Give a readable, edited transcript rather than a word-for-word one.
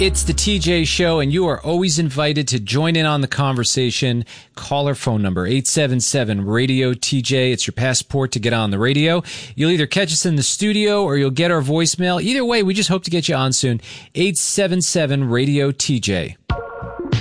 It's the TJ Show, and you are always invited to join in on the conversation. Call our phone number, 877-RADIO-TJ. It's your passport to get on the radio. You'll either catch us in the studio or you'll get our voicemail. Either way, we just hope to get you on soon. 877-RADIO-TJ.